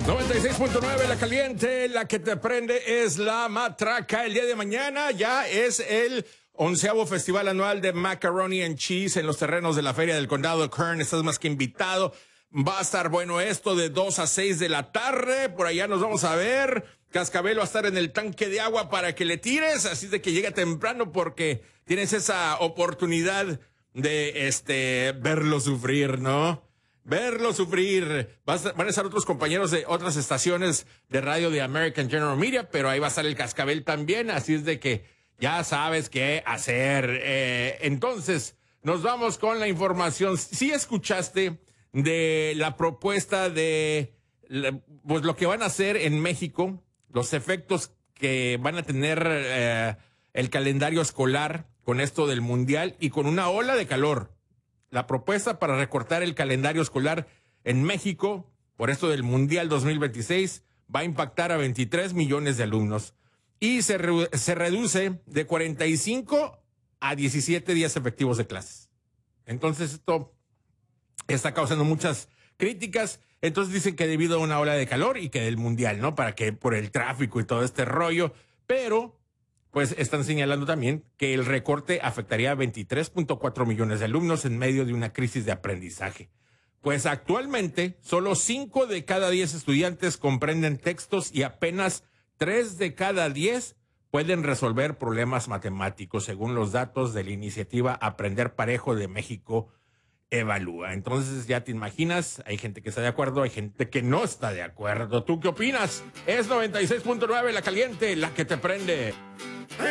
96.9, la caliente, la que te prende es la matraca. El día de mañana ya es el 11º Festival Anual de Macaroni and Cheese en los terrenos de la Feria del Condado de Kern. Estás más que invitado. Va a estar bueno esto de 2 a 6 de la tarde. Por allá nos vamos a ver. Cascabel va a estar en el tanque de agua para que le tires. Así de que llega temprano porque tienes esa oportunidad de verlo sufrir, ¿no? Verlo sufrir. Van a estar otros compañeros de otras estaciones de radio de American General Media, pero ahí va a estar el Cascabel también, así es de que ya sabes qué hacer. Entonces, nos vamos con la información. ¿Sí escuchaste de la propuesta de pues lo que van a hacer en México, los efectos que van a tener el calendario escolar con esto del Mundial y con una ola de calor? La propuesta para recortar el calendario escolar en México por esto del Mundial 2026 va a impactar a 23 millones de alumnos y se reduce de 45 a 17 días efectivos de clases. Entonces esto está causando muchas críticas. Entonces dicen que debido a una ola de calor y que del Mundial, ¿no? Para que por el tráfico y todo este rollo, pero pues están señalando también que el recorte afectaría a 23.4 millones de alumnos en medio de una crisis de aprendizaje. Pues actualmente solo 5 de cada 10 estudiantes comprenden textos y apenas 3 de cada 10 pueden resolver problemas matemáticos, según los datos de la iniciativa Aprender Parejo de México Evalúa. Entonces ya te imaginas, hay gente que está de acuerdo, hay gente que no está de acuerdo. ¿Tú qué opinas? Es 96.9 la caliente, la que te prende.